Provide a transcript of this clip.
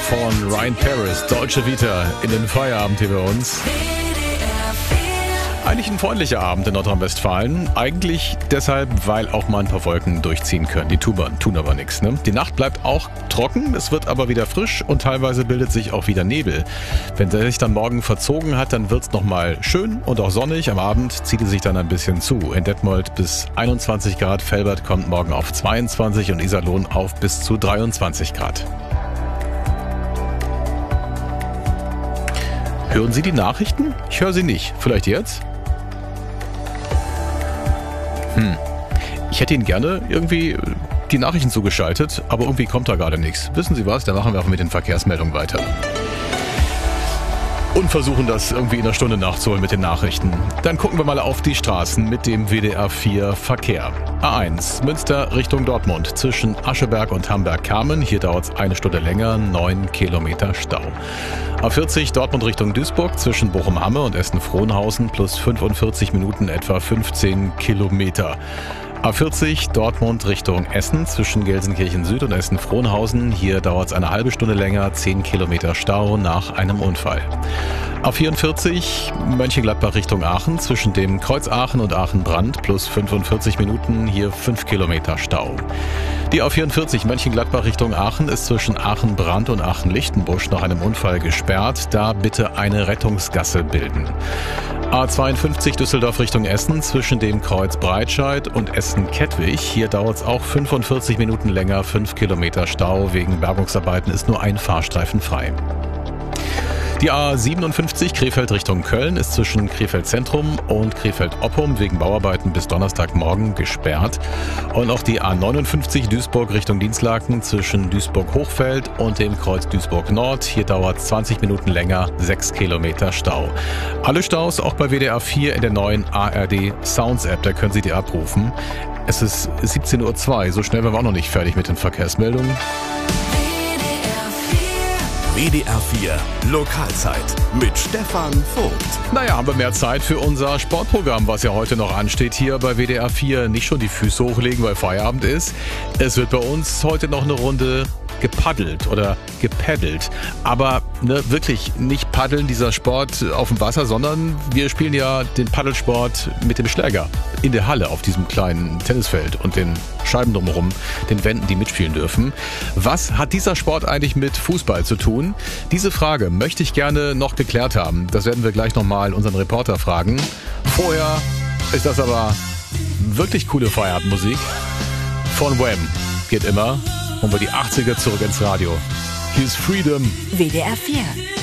von Ryan Paris, Deutsche Vita, in den Feierabend hier bei uns. Eigentlich ein freundlicher Abend in Nordrhein-Westfalen. Eigentlich deshalb, weil auch mal ein paar Wolken durchziehen können. Die tun aber nichts. Ne? Die Nacht bleibt auch trocken, es wird aber wieder frisch und teilweise bildet sich auch wieder Nebel. Wenn der sich dann morgen verzogen hat, dann wird es nochmal schön und auch sonnig. Am Abend zieht es sich dann ein bisschen zu. In Detmold bis 21 Grad, Velbert kommt morgen auf 22 und Iserlohn auf bis zu 23 Grad. Hören Sie die Nachrichten? Ich höre sie nicht. Vielleicht jetzt? Ich hätte Ihnen gerne irgendwie die Nachrichten zugeschaltet, aber irgendwie kommt da gerade nichts. Wissen Sie was? Dann machen wir auch mit den Verkehrsmeldungen weiter. Und versuchen das irgendwie in einer Stunde nachzuholen mit den Nachrichten. Dann gucken wir mal auf die Straßen mit dem WDR 4 Verkehr. A1 Münster Richtung Dortmund zwischen Ascheberg und Hamburg-Kamen. Hier dauert es eine Stunde länger, 9 Kilometer Stau. A40 Dortmund Richtung Duisburg zwischen Bochum-Hamme und Essen-Frohnhausen plus 45 Minuten etwa 15 Kilometer. A40 Dortmund Richtung Essen zwischen Gelsenkirchen Süd und Essen-Frohnhausen. Hier dauert es eine halbe Stunde länger, 10 Kilometer Stau nach einem Unfall. A44 Mönchengladbach Richtung Aachen zwischen dem Kreuz Aachen und Aachen-Brand plus 45 Minuten, hier 5 Kilometer Stau. Die A44 Mönchengladbach Richtung Aachen ist zwischen Aachen-Brand und Aachen-Lichtenbusch nach einem Unfall gesperrt. Da bitte eine Rettungsgasse bilden. A52 Düsseldorf Richtung Essen zwischen dem Kreuz Breitscheid und Essen-Kettwig. Hier dauert es auch 45 Minuten länger, 5 Kilometer Stau. Wegen Bergungsarbeiten ist nur ein Fahrstreifen frei. Die A57 Krefeld Richtung Köln ist zwischen Krefeld Zentrum und Krefeld Oppum wegen Bauarbeiten bis Donnerstagmorgen gesperrt. Und auch die A59 Duisburg Richtung Dinslaken zwischen Duisburg-Hochfeld und dem Kreuz Duisburg Nord. Hier dauert es 20 Minuten länger, 6 Kilometer Stau. Alle Staus auch bei WDR 4 in der neuen ARD Sounds App, da können Sie die abrufen. Es ist 17:02 Uhr, so schnell waren wir auch noch nicht fertig mit den Verkehrsmeldungen. WDR 4 Lokalzeit mit Stefan Vogt. Naja, haben wir mehr Zeit für unser Sportprogramm, was ja heute noch ansteht hier bei WDR 4. Nicht schon die Füße hochlegen, weil Feierabend ist. Es wird bei uns heute noch eine Runde gepaddelt oder gepaddelt. Aber wirklich nicht paddeln, dieser Sport auf dem Wasser, sondern wir spielen ja den Paddelsport mit dem Schläger in der Halle auf diesem kleinen Tennisfeld und den Scheiben drumherum, den Wänden, die mitspielen dürfen. Was hat dieser Sport eigentlich mit Fußball zu tun? Diese Frage möchte ich gerne noch geklärt haben. Das werden wir gleich nochmal unseren Reporter fragen. Vorher ist das aber wirklich coole Feierabendmusik von Wham. Geht immer. Holen wir die 80er zurück ins Radio. Hier ist Freedom. WDR 4